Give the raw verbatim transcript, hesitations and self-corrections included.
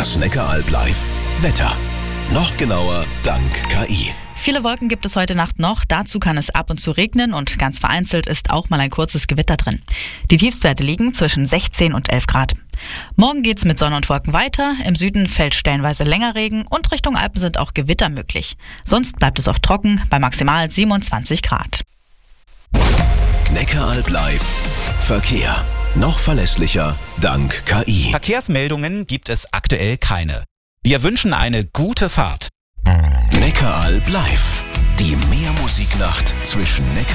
Das Neckaralb live. Wetter. Noch genauer dank K I. Viele Wolken gibt es heute Nacht noch. Dazu kann es ab und zu regnen und ganz vereinzelt ist auch mal ein kurzes Gewitter drin. Die Tiefstwerte liegen zwischen sechzehn und elf Grad. Morgen geht's mit Sonne und Wolken weiter. Im Süden fällt stellenweise länger Regen und Richtung Alpen sind auch Gewitter möglich. Sonst bleibt es oft trocken bei maximal siebenundzwanzig Grad. Neckaralb live. Verkehr. Noch verlässlicher dank K I. Verkehrsmeldungen gibt es aktuell keine. Wir wünschen eine gute Fahrt. Neckaralb live. Die Meermusiknacht zwischen Neckar